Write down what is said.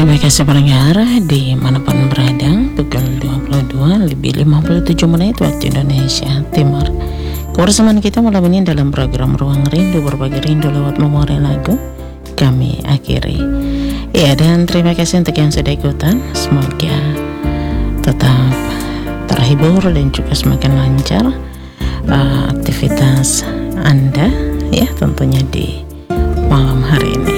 Terima kasih pendengar dimanapun berada. Pukul 22:57 waktu Indonesia Timur. Kebersamaan kita malam ini dalam program Ruang Rindu, berbagi rindu lewat memori lagu kami akhiri. Ya, dan terima kasih untuk yang sudah ikutan. Semoga tetap terhibur dan juga semakin lancar aktivitas Anda ya, tentunya di malam hari ini.